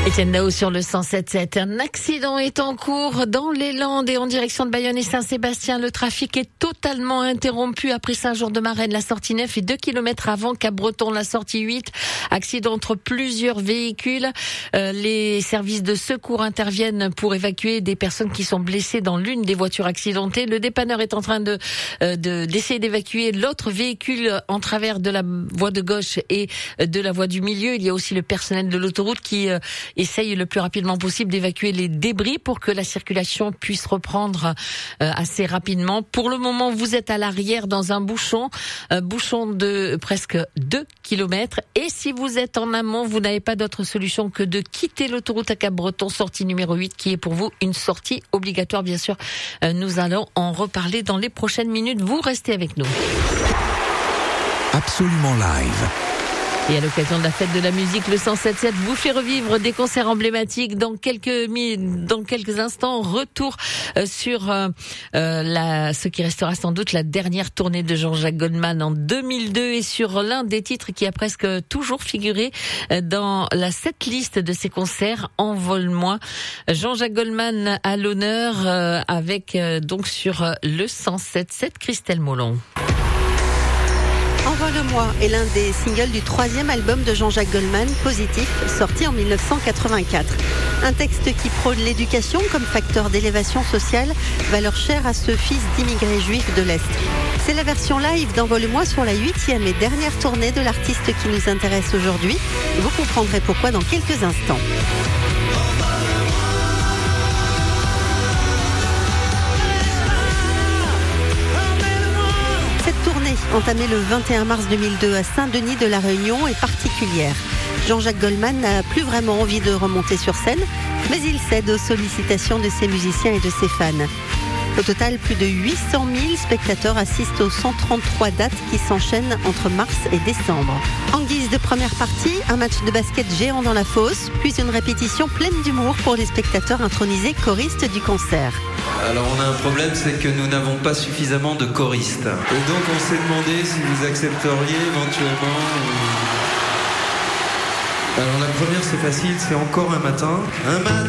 Étienne Dao sur le 107.7. Un accident est en cours dans les Landes et en direction de Bayonne et Saint-Sébastien. Le trafic est totalement interrompu après Saint-Jean-de-Marennes, la sortie 9 et 2 km avant Cap-Breton, la sortie 8. Accident entre plusieurs véhicules. Les services de secours interviennent pour évacuer des personnes qui sont blessées dans l'une des voitures accidentées. Le dépanneur est en train d'essayer d'évacuer l'autre véhicule en travers de la voie de gauche et de la voie du milieu. Il y a aussi le personnel de l'autoroute qui essaye le plus rapidement possible d'évacuer les débris pour que la circulation puisse reprendre assez rapidement. Pour le moment, vous êtes à l'arrière dans un bouchon de presque 2 km. Et si vous êtes en amont, vous n'avez pas d'autre solution que de quitter l'autoroute à Cap-Breton, sortie numéro 8, qui est pour vous une sortie obligatoire, bien sûr. Nous allons en reparler dans les prochaines minutes. Vous restez avec nous. Absolument live. Et à l'occasion de la fête de la musique, le 107.7 vous fait revivre des concerts emblématiques. Dans quelques instants, retour sur ce qui restera sans doute la dernière tournée de Jean-Jacques Goldman en 2002 et sur l'un des titres qui a presque toujours figuré dans la setlist de ses concerts, Envole-moi. Jean-Jacques Goldman à l'honneur avec donc sur le 107.7 Christelle Molon. Envole-moi est l'un des singles du 3e album de Jean-Jacques Goldman, Positif, sorti en 1984. Un texte qui prône l'éducation comme facteur d'élévation sociale, valeur chère à ce fils d'immigrés juifs de l'Est. C'est la version live d'Envole-moi sur la 8e et dernière tournée de l'artiste qui nous intéresse aujourd'hui. Vous comprendrez pourquoi dans quelques instants. Entamée le 21 mars 2002 à Saint-Denis de la Réunion est particulière. Jean-Jacques Goldman n'a plus vraiment envie de remonter sur scène, mais il cède aux sollicitations de ses musiciens et de ses fans. Au total, plus de 800 000 spectateurs assistent aux 133 dates qui s'enchaînent entre mars et décembre. En guise de première partie, un match de basket géant dans la fosse, puis une répétition pleine d'humour pour les spectateurs intronisés choristes du concert. Alors on a un problème, c'est que nous n'avons pas suffisamment de choristes. Et donc on s'est demandé si vous accepteriez éventuellement... Alors la première c'est facile, c'est encore un matin. Un matin